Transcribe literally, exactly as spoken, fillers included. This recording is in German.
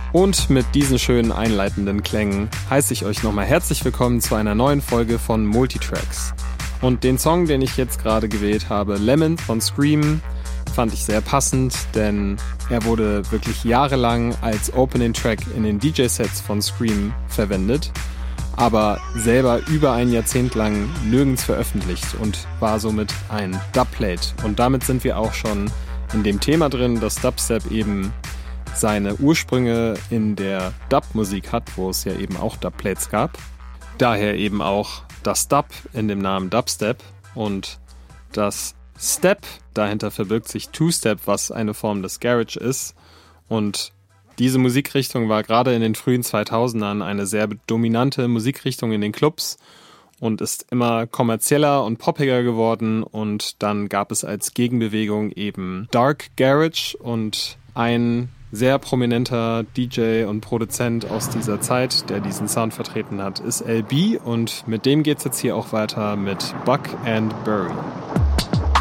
Und mit diesen schönen einleitenden Klängen heiße ich euch nochmal herzlich willkommen zu einer neuen Folge von Multitracks. Und den Song, den ich jetzt gerade gewählt habe, Lemon von Scream, fand ich sehr passend, denn er wurde wirklich jahrelang als Opening-Track in den D J-Sets von Scream verwendet, aber selber über ein Jahrzehnt lang nirgends veröffentlicht und war somit ein Dubplate. Und damit sind wir auch schon in dem Thema drin, dass Dubstep eben seine Ursprünge in der Dub-Musik hat, wo es ja eben auch Dubplates gab. Daher eben auch das Dub in dem Namen Dubstep und das Step, dahinter verbirgt sich Two-Step, was eine Form des Garage ist. Und diese Musikrichtung war gerade in den frühen zweitausendern eine sehr dominante Musikrichtung in den Clubs und ist immer kommerzieller und poppiger geworden. Und dann gab es als Gegenbewegung eben Dark Garage, und ein sehr prominenter D J und Produzent aus dieser Zeit, der diesen Sound vertreten hat, ist L B, und mit dem geht's jetzt hier auch weiter mit Buck and Bury.